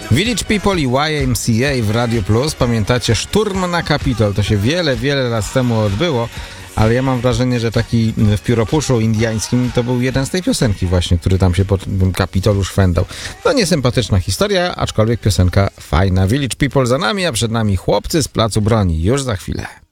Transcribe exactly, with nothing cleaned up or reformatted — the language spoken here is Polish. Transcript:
Village People i Y M C A w Radio Plus. Pamiętacie szturm na Kapitol? To się wiele, wiele lat temu odbyło, ale ja mam wrażenie, że taki w pióropuszu indyjskim to był jeden z tej piosenki właśnie, który tam się po tym Kapitolu szwendał. No niesympatyczna historia, aczkolwiek piosenka fajna. Village People za nami, a przed nami chłopcy z Placu Broni. Już za chwilę.